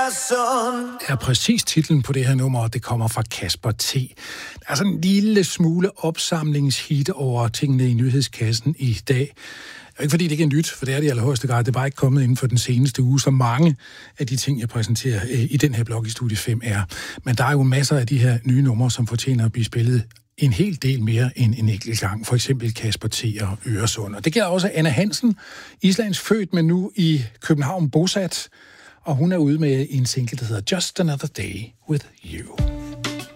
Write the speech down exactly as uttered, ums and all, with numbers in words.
er præcis titlen på det her nummer, og det kommer fra Kasper T. Der er sådan en lille smule opsamlingshit over tingene i nyhedskassen i dag. Ikke fordi det ikke er nyt, for det er det i allerhøjeste grad. Det er bare ikke kommet inden for den seneste uge, så mange af de ting, jeg præsenterer i den her blog i Studie fem er. Men der er jo masser af de her nye numre, som fortjener at blive spillet en hel del mere end en enkelt gang. For eksempel Kasper T. og Øresund. Og det gælder også Anna Hansen, Islands født, men nu i København bosat. Og hun er ude med en single, der hedder Just Another Day with You.